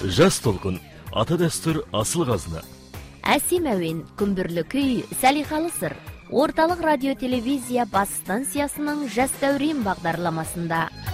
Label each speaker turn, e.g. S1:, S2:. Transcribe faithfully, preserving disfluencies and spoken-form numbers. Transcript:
S1: Жас толқын, ата дәстүр асыл қазына.
S2: Әсем әуен, күмбірлі күй, сәлихалы сыр. Орталық радио телевизия бас станциясының жас дәурен бағдарламасында.